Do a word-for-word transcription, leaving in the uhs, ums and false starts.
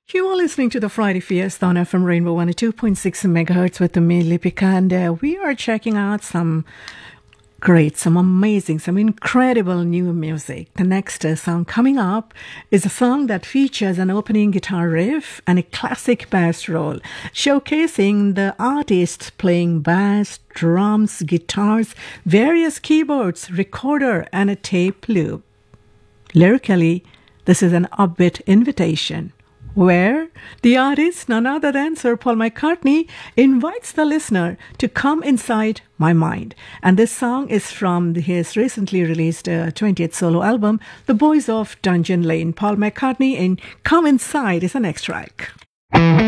You are listening to the Friday Fiesta on F M Rainbow one oh two point six megahertz with me, Lipika, and uh, we are checking out some great, some amazing, some incredible new music. The next uh, song coming up is a song that features an opening guitar riff and a classic bass roll, showcasing the artist playing bass, drums, guitars, various keyboards, recorder, and a tape loop. Lyrically, this is an upbeat invitation, where the artist, none other than Sir Paul McCartney, invites the listener to come inside my mind. And this song is from his recently released uh, twentieth solo album, The Boys of Dungeon Lane. Paul McCartney in Come Inside is the next track.